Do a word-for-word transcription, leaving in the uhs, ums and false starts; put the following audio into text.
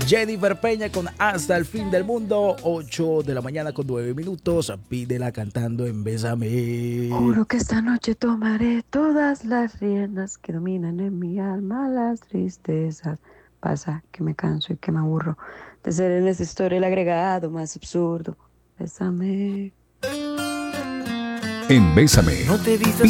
Jennifer Peña con Hasta el fin del mundo. Ocho de la mañana con nueve minutos. Pídela cantando en Bésame. Juro que esta noche tomaré todas las riendas que dominan en mi alma las tristezas. Pasa que me canso y que me aburro de ser en esta historia el agregado más absurdo. Bésame. En Bésame. No te vistas